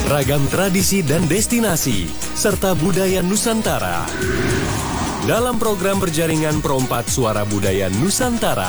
ragam tradisi dan destinasi, serta budaya Nusantara. Dalam program berjaringan Perompat Suara Budaya Nusantara.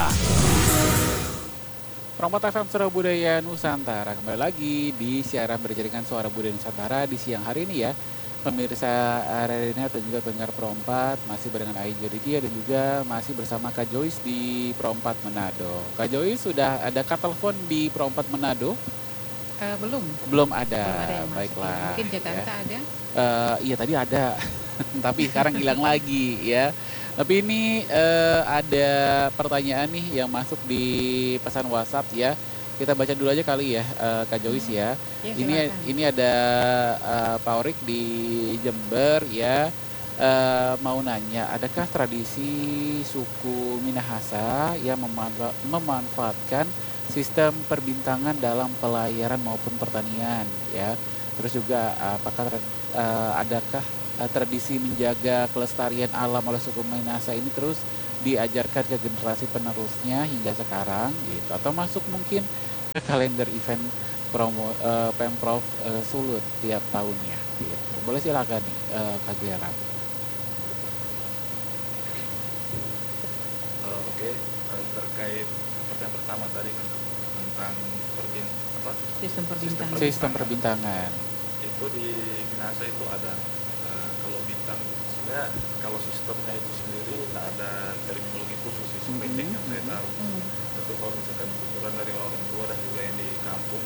Perompat FM Suara Budaya Nusantara, kembali lagi di siaran berjaringan Suara Budaya Nusantara di siang hari ini ya. Pemirsa Arena dan juga pendengar Perompat masih barengan Ain Joditia dan juga masih bersama Kak Joyce di Perompat Manado. Kak Joyce, sudah ada kak telepon di Perompat Manado? Belum. Belum ada. Yang Baiklah. Mungkin Jakarta ya. Ada? Iya tadi ada, tapi sekarang hilang lagi ya. Tapi ini ada pertanyaan nih yang masuk di pesan WhatsApp ya. Kita baca dulu aja kali ya, Kak Joyce ya. Ya, ini ada Pak Orik di Jember ya. Mau nanya, adakah tradisi suku Minahasa yang memanfaatkan sistem perbintangan dalam pelayaran maupun pertanian ya? Terus juga adakah tradisi menjaga kelestarian alam oleh suku Minahasa ini terus diajarkan ke generasi penerusnya hingga sekarang gitu, atau masuk mungkin ke kalender event Pemprov Sulut tiap tahunnya gitu. Boleh silakan nih Kak Gerard. Oke, terkait pertanyaan pertama tadi kan tentang sistem perbintangan itu di Minahasa itu ada kalau bintang sebenarnya kalau sistemnya itu sendiri tidak ada terminologi khusus sih sependek yang saya tahu. Tapi kalau misalkan ukuran dari orang tua dan juga yang di kampung,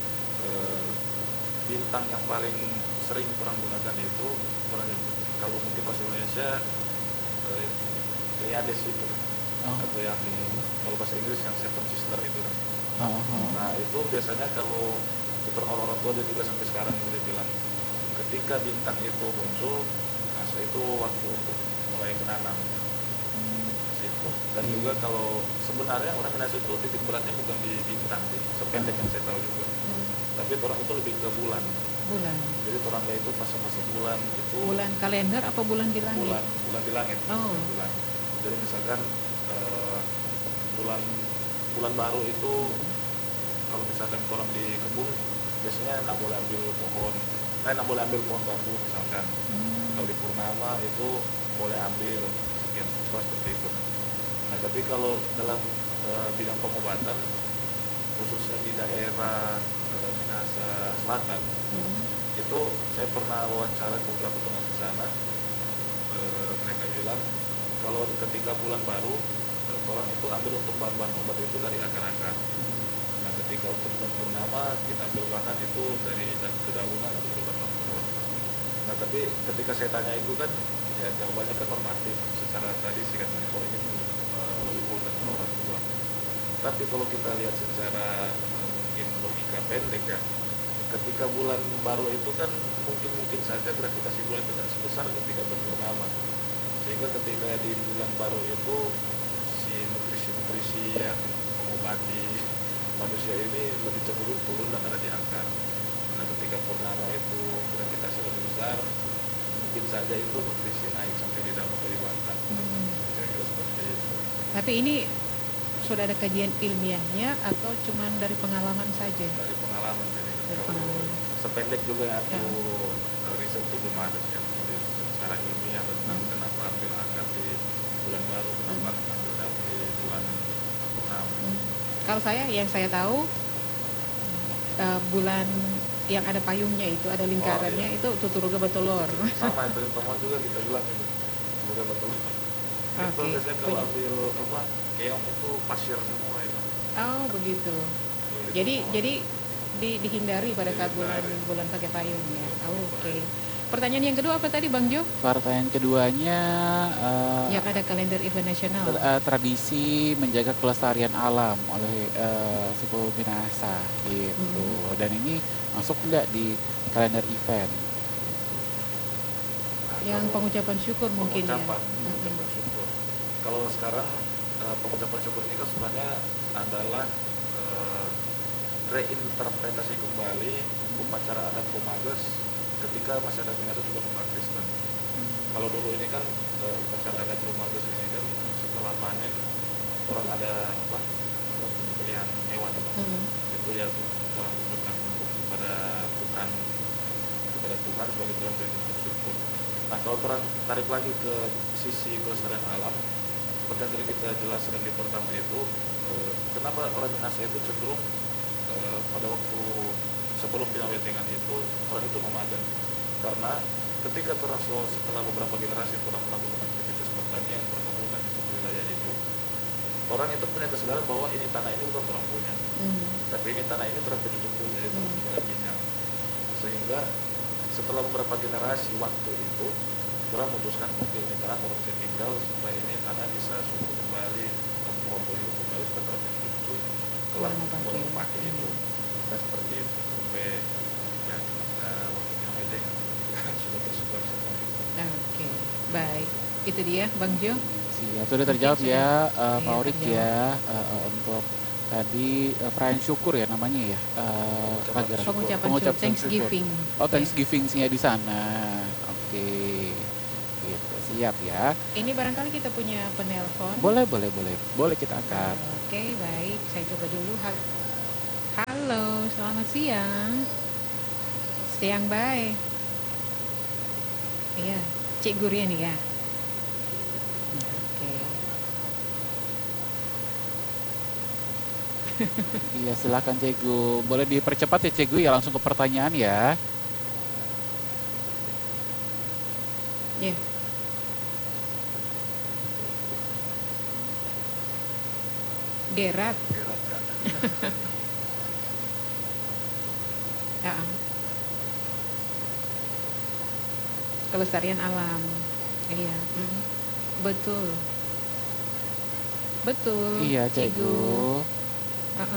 bintang yang paling sering orang gunakan itu kalau mungkin bahasa Indonesia Pleiades itu atau yang kalau bahasa Inggris yang Seven Sister itu kan. Nah itu biasanya kalau orang-orang tua dia juga sampai sekarang udah bilang ketika bintang itu muncul, nah itu waktu untuk mulai menanam. Dan juga kalau sebenarnya orang Minahasa itu titik beratnya bukan di bintang sih, sependek yang saya tahu juga. Tapi orang itu lebih ke bulan. Jadi orangnya itu fase-fase bulan itu. Bulan kalender apa bulan di langit? Bulan di langit. Bulan. Jadi misalkan bulan baru itu kalau misalkan orang di kebun biasanya nggak boleh ambil pohon bambu misalkan. Kalau di purnama itu boleh ambil seperti itu. Nah tapi kalau dalam bidang pengobatan khususnya di daerah Minahasa Selatan itu saya pernah wawancara ke beberapa teman di sana. Mereka bilang kalau ketika bulan baru orang itu ambil untuk bahan-bahan obat itu dari akar-akar. Nah ketika untuk bulan purnama kita ambil bahan itu dari dedaunan atau dari batang pohon. Nah tapi ketika saya tanya itu kan ya jawabannya kan normatif secara tradisi kan, kalau ini leluhur dan orang tua. Tapi kalau kita lihat secara mungkin logika pendek ya, ketika bulan baru itu kan mungkin saja gravitasi bulan tidak sebesar ketika berpurnama, sehingga ketika di bulan baru itu si nutrisi yang mengobati manusia ini lebih cenderung turun dan ada di akar. Nah ketika purnama itu gravitasi lebih besar, mungkin saja itu nutrisi naik sampai di dalam atau di batang. Kira-kira seperti itu. Tapi ini sudah ada kajian ilmiahnya atau cuma dari pengalaman saja? Dari pengalaman saja. Kalau sependek juga yang aku riset itu belum ada ya. Secara ilmiah tentang kenapa ambil akar di bulan baru, kenapa ambil daun di bulan purnama. Kalau yang saya tahu bulan yang ada payungnya itu, ada lingkarannya, itu tuturuga betulor. Sama itu teman juga kita bilang itu tuturuga betulor. Itu biasanya kalau ambil keong itu pasir semua itu. Oh begitu. Jadi dihindari pada saat bulan pakai payung ya. Oke. Pertanyaan yang kedua apa tadi Bang Jo? Pertanyaan keduanya yang ada kalender event nasional. Tradisi menjaga kelestarian alam oleh suku Minahasa gitu. Dan ini masuk enggak di kalender event? Yang pengucapan syukur mungkin pengucapan syukur. Kalau sekarang pengucapan syukur ini kan sebenarnya adalah reinterpretasi kembali upacara adat Rumages ketika masyarakat Minahasa sudah mengaktifkan. Kalau dulu ini kan upacara adat Rumages ini kan setelah panen orang ada pembelian hewan itu ya orang tunjukkan kepada Tuhan pelestarian sebagai Tuhan bentuk syukur. Nah kalau orang tarik lagi ke sisi kelestarian alam, seperti yang tadi kita jelaskan di pertama itu, kenapa orang Minahasa itu cenderung pada waktu sebelum Pinawetengan itu orang itu nomaden, karena ketika orang setelah beberapa generasi orang melakukan aktivitas pertanian perkebunan di suatu wilayah itu, orang itu punya kesadaran bahwa ini tanah ini bukan orang punya, tapi ini tanah ini orang cucu punya, itu punya. Sehingga setelah beberapa generasi waktu itu orang memutuskan oke, ini tanah orang bisa tinggal supaya ini tanah bisa subur kembali, pohon hidup kembali supaya orang cucu kelak boleh memakai itu. Nah seperti itu sampai ya waktunya wedding sudah tersebar semua. Oke, baik. Itu dia, Bang Jo. Siap, sudah terjawab Mungkin ya, sudah. Pak Iya, Aurik terjawab. ya, untuk tadi perayaan syukur ya namanya ya, Kagera. Pengucapan Pengucapan syukur, Thanksgiving. Oh, Thanksgiving-nya di sana. Oke. Gitu, siap ya. Ini barangkali kita punya penelpon. Boleh kita angkat. Oke, baik. Saya coba dulu. Halo, selamat siang. Siang baik. Iya, Cik Gurian ya. Oke. Iya, silakan Cegu. Boleh dipercepat ya Cegu ya, langsung ke pertanyaan ya. Ya. Gerat. Ya. Kelestarian alam. Iya. Betul. Iya, Cik Gu. Cegu.